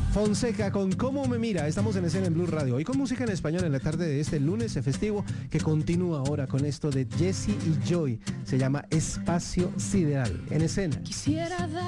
Fonseca con Cómo me mira. Estamos en escena en Blue Radio. Hoy con música en español en la tarde de este lunes festivo que continúa ahora con esto de Jesse y Joy. Se llama Espacio Sideral. En escena. Quisiera dar